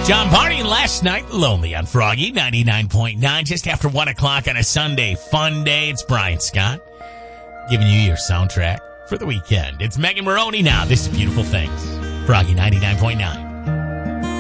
John partying last night, Lonely on Froggy 99.9, just after 1 o'clock on a Sunday fun day. It's Brian Scott giving you your soundtrack for the weekend. It's Megan Maroney now. This is Beautiful Things. Froggy 99.9.